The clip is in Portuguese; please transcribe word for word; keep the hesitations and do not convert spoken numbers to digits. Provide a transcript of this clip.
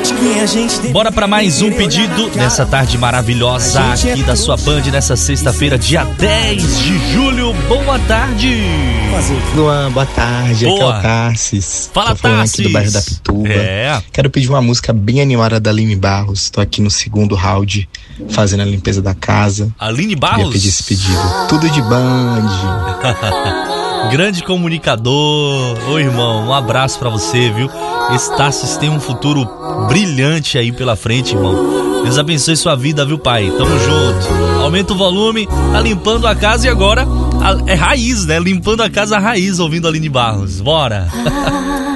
Bora pra mais um pedido nessa tarde maravilhosa aqui da sua Band, nessa sexta-feira, dia dez de julho. Boa tarde. Luan, boa tarde. Boa. Aqui é o Tarsis. Fala, Tô falando Tarsis. aqui do bairro da Pituba. É. Quero pedir uma música bem animada da Aline Barros. Tô aqui no segundo round, fazendo a limpeza da casa. Aline Queria Barros. pedir esse pedido. Tudo de Band. Grande comunicador. Ô irmão, um abraço pra você, viu? Esse Tarsis tem um futuro brilhante aí pela frente, irmão. Deus abençoe sua vida, viu, pai? Tamo junto. Aumenta o volume, tá limpando a casa e agora a, é raiz, né? Limpando a casa raiz, ouvindo a Aline Barros. Bora!